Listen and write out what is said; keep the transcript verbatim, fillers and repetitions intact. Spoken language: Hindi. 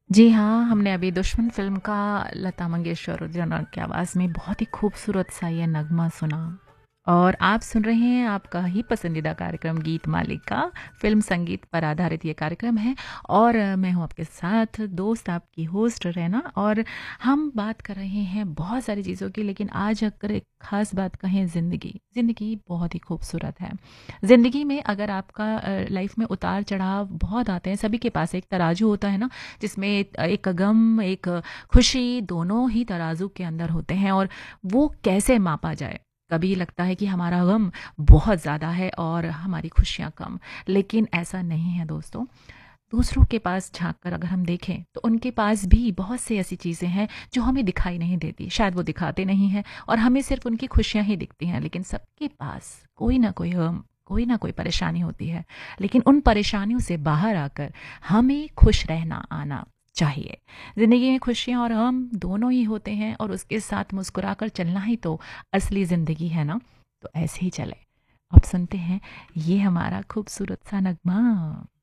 जी हाँ, हमने अभी दुश्मन फ़िल्म का लता मंगेशकर और जनक की आवाज़ में बहुत ही खूबसूरत सा ये नगमा सुना। और आप सुन रहे हैं आपका ही पसंदीदा कार्यक्रम गीत मालिका, फ़िल्म संगीत पर आधारित ये कार्यक्रम है। और अ, मैं हूँ आपके साथ दोस्त आपकी होस्ट रैना, और हम बात कर रहे हैं बहुत सारी चीज़ों की, लेकिन आज अगर एक ख़ास बात कहें, ज़िंदगी। ज़िंदगी बहुत ही खूबसूरत है। ज़िंदगी में अगर आपका अ, लाइफ़ में उतार-चढ़ाव बहुत आते हैं, सभी के पास एक तराजू होता है ना, जिसमें एक गम, एक खुशी, दोनों ही तराजू के अंदर होते हैं, और वो कैसे मापा जाए? कभी लगता है कि हमारा गम बहुत ज़्यादा है और हमारी खुशियाँ कम, लेकिन ऐसा नहीं है दोस्तों। दूसरों के पास झाँक कर अगर हम देखें, तो उनके पास भी बहुत सी ऐसी चीज़ें हैं जो हमें दिखाई नहीं देती। शायद वो दिखाते नहीं हैं और हमें सिर्फ़ उनकी खुशियाँ ही दिखती हैं, लेकिन सबके पास कोई ना कोई गम, कोई ना कोई परेशानी होती है। लेकिन उन परेशानियों से बाहर आकर हमें खुश रहना आना चाहिए। ज़िंदगी में खुशियाँ और गम दोनों ही होते हैं, और उसके साथ मुस्कुराकर चलना ही तो असली ज़िंदगी है ना? तो ऐसे ही चलें। अब सुनते हैं ये हमारा खूबसूरत सा नगमा।